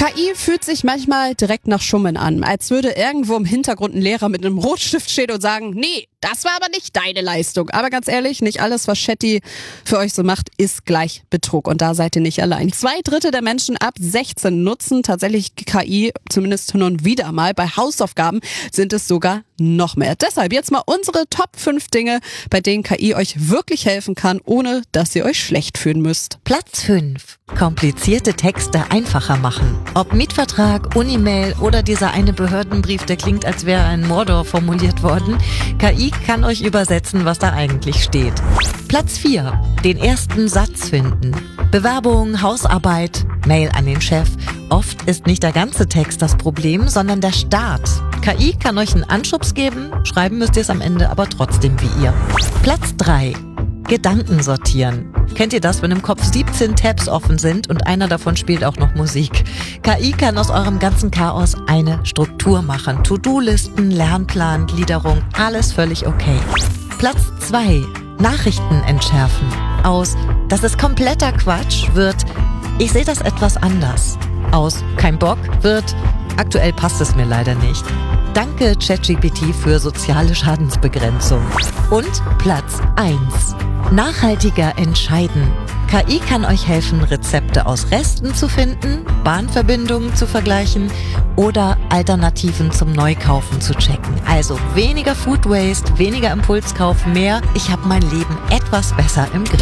KI fühlt sich manchmal direkt nach Schummeln an, als würde irgendwo im Hintergrund ein Lehrer mit einem Rotstift stehen und sagen, nee, das war aber nicht deine Leistung. Aber ganz ehrlich, nicht alles, was Chatty für euch so macht, ist gleich Betrug. Und da seid ihr nicht allein. 2/3 der Menschen ab 16 nutzen tatsächlich KI, zumindest hin und wieder mal. Bei Hausaufgaben sind es sogar noch mehr. Deshalb jetzt mal unsere Top 5 Dinge, bei denen KI euch wirklich helfen kann, ohne dass ihr euch schlecht fühlen müsst. Platz 5. Komplizierte Texte einfacher machen. Ob Mietvertrag, Unimail oder dieser eine Behördenbrief, der klingt, als wäre ein Mordor formuliert worden. KI kann euch übersetzen, was da eigentlich steht. Platz 4. Den ersten Satz finden. Bewerbung, Hausarbeit, Mail an den Chef. Oft ist nicht der ganze Text das Problem, sondern der Start. KI kann euch einen Anschubs geben, schreiben müsst ihr es am Ende aber trotzdem wie ihr. Platz 3. Gedanken sortieren. Kennt ihr das, wenn im Kopf 17 Tabs offen sind und einer davon spielt auch noch Musik? KI kann aus eurem ganzen Chaos eine Struktur machen. To-Do-Listen, Lernplan, Gliederung, alles völlig okay. Platz 2. Nachrichten entschärfen. Aus "Das ist kompletter Quatsch" wird "Ich sehe das etwas anders". Aus "Kein Bock" wird "Aktuell passt es mir leider nicht". Danke ChatGPT für soziale Schadensbegrenzung. Und Platz 1. Nachhaltiger entscheiden. KI kann euch helfen, Rezepte aus Resten zu finden, Bahnverbindungen zu vergleichen oder Alternativen zum Neukaufen zu checken. Also weniger Food Waste, weniger Impulskauf, mehr "Ich habe mein Leben etwas besser im Griff".